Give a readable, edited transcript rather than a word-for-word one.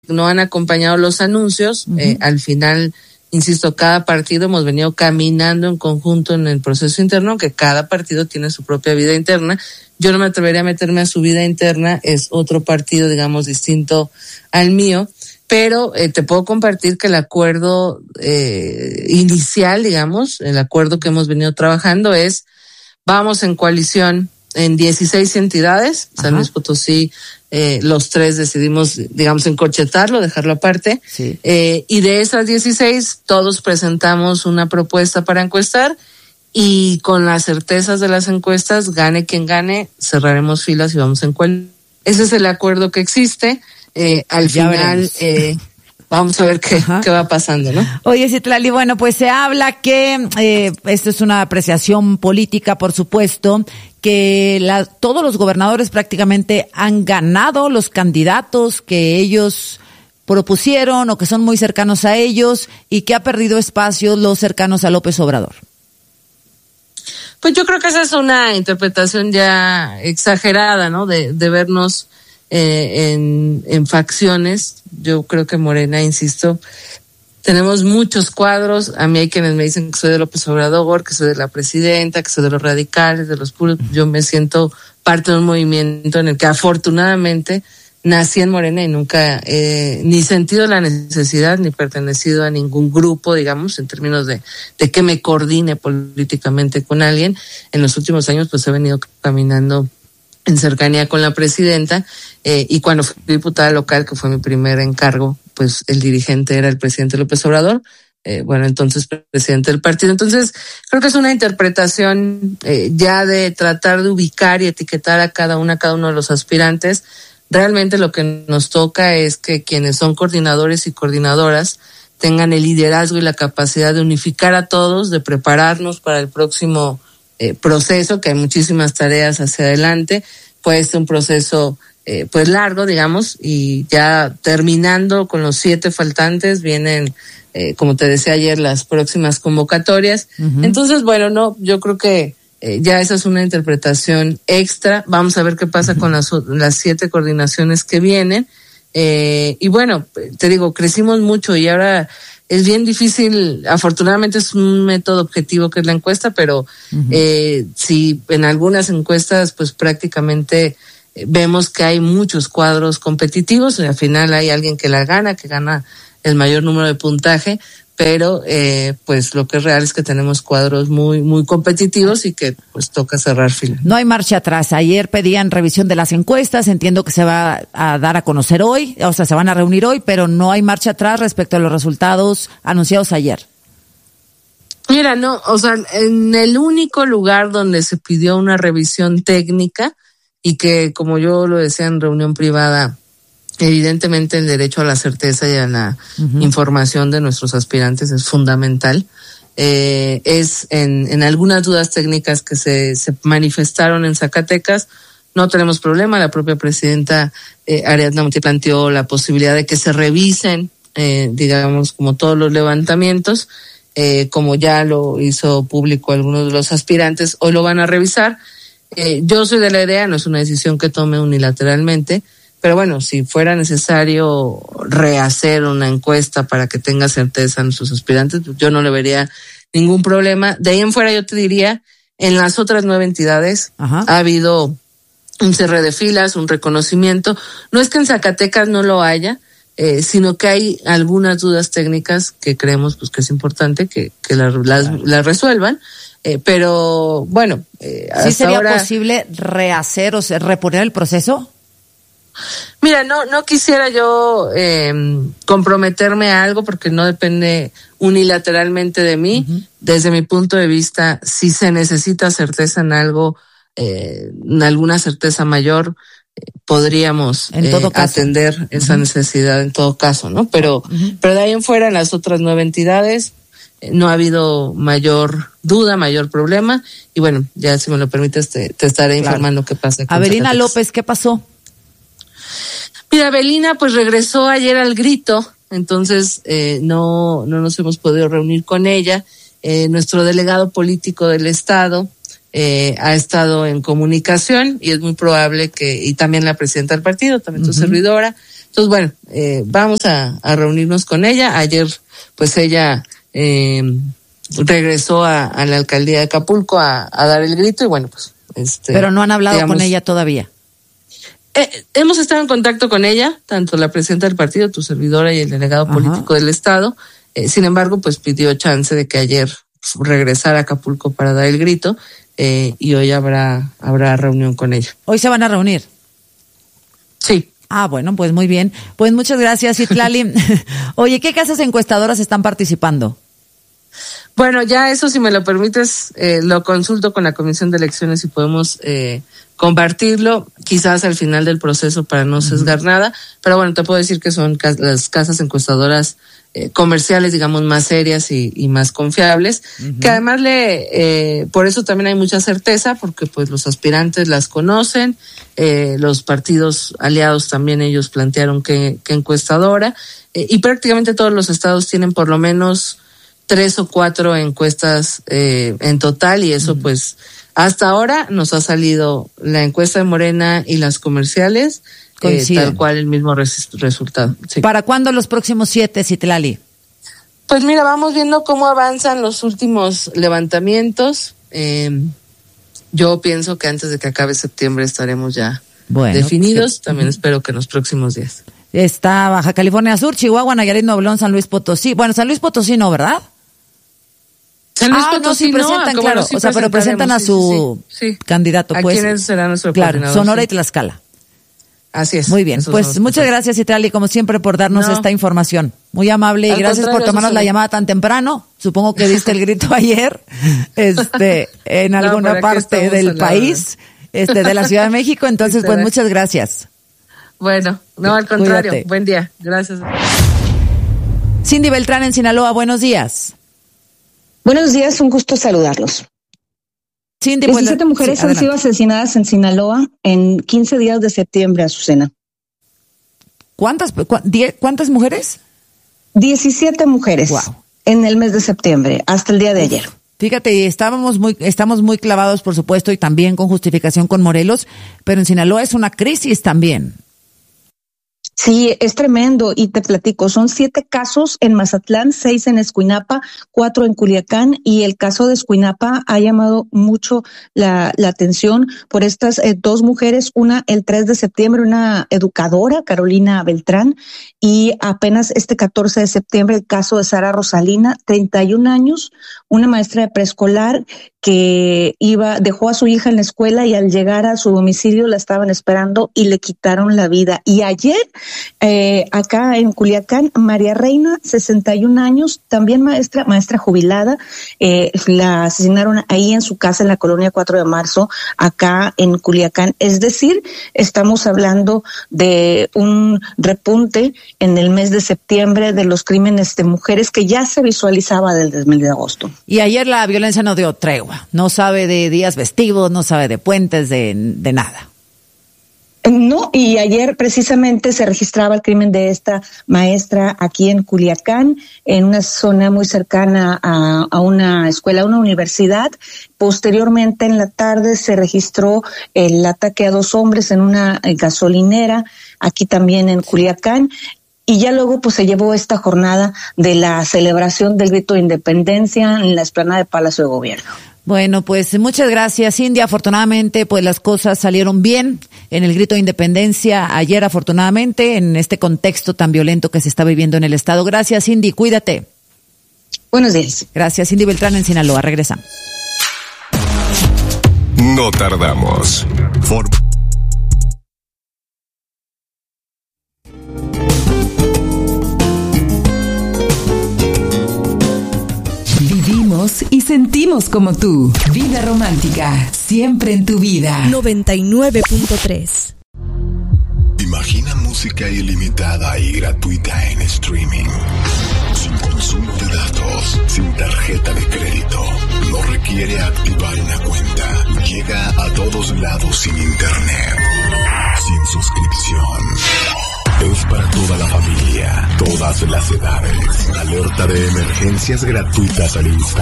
no han acompañado los anuncios. Al final, insisto, cada partido hemos venido caminando en conjunto en el proceso interno, que cada partido tiene su propia vida interna. Yo no me atrevería a meterme a su vida interna, es otro partido, digamos, distinto al mío, pero te puedo compartir que el acuerdo inicial, digamos, el acuerdo que hemos venido trabajando es, vamos en coalición en 16 entidades, San Luis Potosí, los tres decidimos, digamos, encorchetarlo, dejarlo aparte, sí. Y de esas 16, todos presentamos una propuesta para encuestar, y con las certezas de las encuestas, gane quien gane, cerraremos filas y vamos en cuál. Ese es el acuerdo que existe. Al ya final, vamos a ver qué va pasando, ¿no? Oye, Citlali, bueno, pues se habla que, esto es una apreciación política, por supuesto, que todos los gobernadores prácticamente han ganado los candidatos que ellos propusieron o que son muy cercanos a ellos, y que ha perdido espacio los cercanos a López Obrador. Pues yo creo que esa es una interpretación ya exagerada, ¿no? De vernos en facciones. Yo creo que Morena, insisto, tenemos muchos cuadros. A mí hay quienes me dicen que soy de López Obrador, que soy de la presidenta, que soy de los radicales, de los puros. Yo me siento parte de un movimiento en el que afortunadamente nací en Morena y nunca ni sentido la necesidad ni pertenecido a ningún grupo, digamos, en términos de que me coordine políticamente con alguien. En los últimos años pues he venido caminando en cercanía con la presidenta, y cuando fui diputada local, que fue mi primer encargo, pues el dirigente era el presidente López Obrador, entonces presidente del partido. Entonces creo que es una interpretación ya de tratar de ubicar y etiquetar a cada uno de los aspirantes. Realmente lo que nos toca es que quienes son coordinadores y coordinadoras tengan el liderazgo y la capacidad de unificar a todos, de prepararnos para el próximo proceso, que hay muchísimas tareas hacia adelante. Puede ser un proceso pues largo, digamos, y ya terminando con los 7 faltantes vienen, como te decía ayer, las próximas convocatorias. Entonces, yo creo que ya esa es una interpretación extra. Vamos a ver qué pasa con las 7 coordinaciones que vienen. Y bueno, te digo, crecimos mucho y ahora es bien difícil. Afortunadamente es un método objetivo que es la encuesta, pero si en algunas encuestas pues prácticamente vemos que hay muchos cuadros competitivos, y al final hay alguien que gana el mayor número de puntaje, pero pues lo que es real es que tenemos cuadros muy muy competitivos y que pues toca cerrar fila. No hay marcha atrás. Ayer pedían revisión de las encuestas, entiendo que se va a dar a conocer hoy, o sea, se van a reunir hoy, pero no hay marcha atrás respecto a los resultados anunciados ayer. Mira, no, o sea, en el único lugar donde se pidió una revisión técnica, y que, como yo lo decía en reunión privada, evidentemente el derecho a la certeza y a la información de nuestros aspirantes es fundamental. Es en algunas dudas técnicas que se manifestaron en Zacatecas. No tenemos problema. La propia presidenta Ariadna Montiel planteó la posibilidad de que se revisen, digamos, como todos los levantamientos, como ya lo hizo público algunos de los aspirantes. Hoy lo van a revisar. Yo soy de la idea, no es una decisión que tome unilateralmente, pero bueno, si fuera necesario rehacer una encuesta para que tenga certeza a nuestros aspirantes, yo no le vería ningún problema. De ahí en fuera yo te diría, en las otras 9 entidades ha habido un cierre de filas, un reconocimiento. No es que en Zacatecas no lo haya, sino que hay algunas dudas técnicas que creemos pues que es importante que las resuelvan. Pero bueno, ¿sí sería ahora posible rehacer o reponer el proceso? Mira, no quisiera yo comprometerme a algo porque no depende unilateralmente de mí. Desde mi punto de vista, si se necesita certeza en algo, en alguna certeza mayor, podríamos atender esa necesidad en todo caso, ¿no? Pero de ahí en fuera, en las otras 9 entidades, no ha habido mayor duda, mayor problema. Y bueno, ya si me lo permites, te estaré informando qué pasa. Avelina López, ¿qué pasó? Mira, Avelina pues regresó ayer al grito, entonces no nos hemos podido reunir con ella. Nuestro delegado político del estado ha estado en comunicación y es muy probable y también la presidenta del partido, también tu servidora, Entonces, bueno, vamos a reunirnos con ella. Ayer, pues ella regresó a la alcaldía de Acapulco a dar el grito y bueno, pues pero no han hablado con ella todavía. Hemos estado en contacto con ella, tanto la presidenta del partido, tu servidora, y el delegado político del estado. Sin embargo, pues pidió chance de que ayer regresara a Acapulco para dar el grito, y hoy habrá reunión con ella. ¿Hoy se van a reunir? Sí. Ah, bueno, pues muy bien. Pues muchas gracias, Citlali. Oye, ¿qué casas encuestadoras están participando? Bueno, ya eso, si me lo permites, lo consulto con la Comisión de Elecciones y podemos compartirlo, quizás al final del proceso para no sesgar nada, pero bueno, te puedo decir que son las casas encuestadoras comerciales, digamos, más serias y más confiables, que además por eso también hay mucha certeza, porque pues los aspirantes las conocen, los partidos aliados también ellos plantearon que encuestadora, y prácticamente todos los estados tienen por lo menos 3 o 4 encuestas en total, y eso pues hasta ahora nos ha salido la encuesta de Morena y las comerciales, tal cual el mismo resultado. Sí. ¿Para cuándo los próximos 7, Citlali? Pues mira, vamos viendo cómo avanzan los últimos levantamientos. Yo pienso que antes de que acabe septiembre estaremos ya definidos. Sí. También espero que en los próximos días. Está Baja California Sur, Chihuahua, Nayarit, Nuevo León, San Luis Potosí. Bueno, San Luis Potosí no, ¿verdad? San Luis Potosí sí presentan, claro. Bueno, sí, o sea, pero presentan a su candidato, pues. ¿A quiénes será nuestro coordinador? Sonora y Tlaxcala. Así es. Muy bien, pues muchas gracias, Citlali, como siempre, por darnos esta información. Muy amable y gracias por tomarnos la llamada tan temprano. Supongo que diste el grito ayer, en alguna parte del país, de la Ciudad de México. Entonces, pues muchas gracias. Bueno, no, al contrario. Cuídate. Buen día. Gracias. Cindy Beltrán en Sinaloa, buenos días. Buenos días, un gusto saludarlos. Cindy, 17 mujeres han sido asesinadas en Sinaloa en 15 días de septiembre, Azucena. ¿Cuántas mujeres? 17 mujeres en el mes de septiembre, hasta el día de ayer. Fíjate, estamos muy clavados, por supuesto, y también con justificación con Morelos, pero en Sinaloa es una crisis también. Sí, es tremendo y te platico, son 7 casos en Mazatlán, 6 en Escuinapa, 4 en Culiacán, y el caso de Escuinapa ha llamado mucho la atención por estas 2 mujeres, una el 3 de septiembre, una educadora, Carolina Beltrán, y apenas este 14 de septiembre el caso de Sara Rosalina, 31 años, una maestra de preescolar que dejó a su hija en la escuela y al llegar a su domicilio la estaban esperando y le quitaron la vida. Y ayer, acá en Culiacán, María Reina, 61 años, también maestra jubilada, la asesinaron ahí en su casa en la colonia 4 de marzo, acá en Culiacán. Es decir, estamos hablando de un repunte en el mes de septiembre de los crímenes de mujeres que ya se visualizaba desde el mes de agosto. Y ayer la violencia no dio tregua. No sabe de días festivos, no sabe de puentes, de nada. No, y ayer precisamente se registraba el crimen de esta maestra aquí en Culiacán, en una zona muy cercana a una escuela, a una universidad. Posteriormente, en la tarde, se registró el ataque a 2 hombres en una gasolinera, aquí también en Culiacán. Y ya luego pues se llevó esta jornada de la celebración del grito de independencia en la explanada de Palacio de Gobierno. Bueno, pues muchas gracias, Cindy. Afortunadamente, pues las cosas salieron bien en el grito de independencia ayer, afortunadamente, en este contexto tan violento que se está viviendo en el estado. Gracias, Cindy. Cuídate. Buenos días. Gracias, Cindy Beltrán en Sinaloa. Regresamos. No tardamos. Vivimos y sentimos como tú. Vida romántica, siempre en tu vida. 99.3. Imagina música ilimitada y gratuita en streaming. Sin consumo de datos, sin tarjeta de crédito. No requiere activar una cuenta. Llega a todos lados sin internet. Sin suscripción. Es para toda la familia, todas las edades. Alerta de emergencias gratuitas al instante.